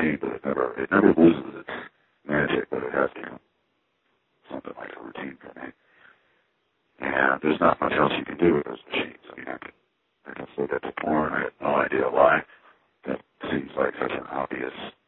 routine, but it never loses its magic, but it has become something like a routine for me. And there's not much else you can do with those machines. I mean, I can say that to porn. I have no idea why. That seems like such an obvious